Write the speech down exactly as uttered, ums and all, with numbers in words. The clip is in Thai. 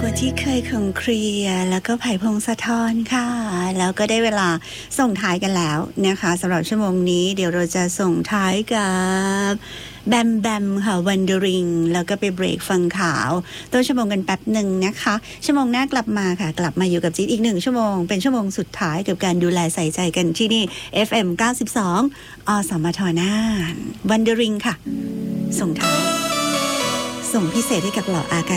ว่าที่เคยของเคลียร์แล้วก็ไผ่พงศธรค่ะแล้วก็ได้เวลาส่งท้ายกันแล้วนะคะสำหรับชั่วโมงนี้เดี๋ยวเราจะส่งท้ายกับแบมแบมค่ะ Wondering แล้วก็ไปเบรกฟังข่าวต้นชั่วโมงกันแป๊บหนึ่งนะคะชั่วโมงหน้ากลับมาค่ะกลับมาอยู่กับจิ๊ดอีกหนึ่งชั่วโมงเป็นชั่วโมงสุดท้ายกับการดูแลใส่ใจกันที่นี่ เอฟ เอ็ม เก้าสิบสอง อสมทน่าน Wondering ค่ะส่งท้ายส่งพิเศษให้กับเหล่าอากา